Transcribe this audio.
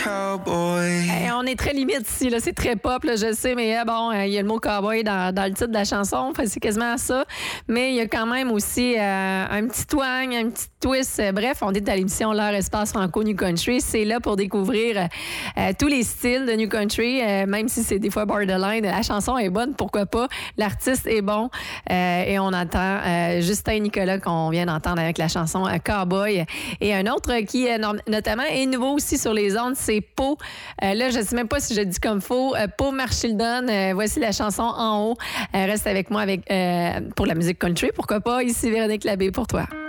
cowboy. Hey, on est très limite ici, là. C'est très pop, là, je sais, mais bon, il y a le mot cowboy dans le titre de la chanson. Enfin, c'est quasiment ça. Mais il y a quand même aussi un petit twang, un petit twist. Bref, on est à l'émission L'heure espace franco New Country. C'est là pour découvrir tous les styles de New Country, même si c'est des fois borderline. La chanson est bonne, pourquoi pas. L'artiste est bon. Et on entend Justin Nicolas qu'on vient d'entendre avec la chanson Cowboy. Et un autre qui, notamment, est nouveau aussi sur les ondes, c'est Pau. Là, je ne sais même pas si je dis comme faux. Pau Marchildon, voici la chanson En haut. Reste avec moi pour la musique country. Pourquoi pas? Ici Véronique Labbé pour toi.